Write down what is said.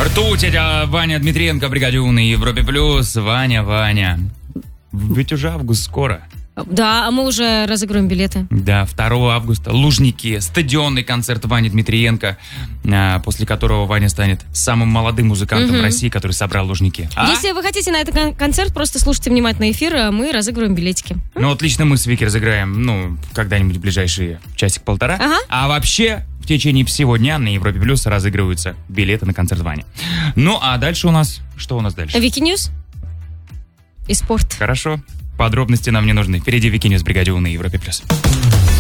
Ртуть, это Ваня Дмитриенко, бригаде У на Европе Плюс. Ваня. Ведь уже август скоро. Да, а мы уже разыгрываем билеты. Да, 2 августа. Лужники. Стадионный концерт Вани Дмитриенко, после которого Ваня станет самым молодым музыкантом России, который собрал Лужники. Если вы хотите на этот концерт, просто слушайте внимательно эфир, мы разыгрываем билетики. Ну, вот лично мы с Вики разыграем, когда-нибудь в ближайшие часик-полтора. Ага. А вообще, в течение всего дня на Европе Плюс разыгрываются билеты на концерт Вани. Ну, а дальше у нас... Что у нас дальше? Вики Ньюс и спорт. Хорошо. Подробности нам не нужны. Впереди Вики Ньюс, бригаде У на Европе Плюс.